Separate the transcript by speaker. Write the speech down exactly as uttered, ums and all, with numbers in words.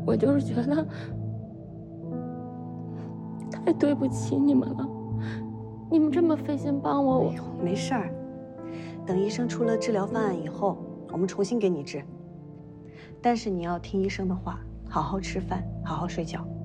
Speaker 1: 我就是觉得太对不起你们了，你们这么费心帮我，我
Speaker 2: 哎呦，没事儿。等医生出了治疗方案以后，我们重新给你治。但是你要听医生的话，好好吃饭，好好睡觉。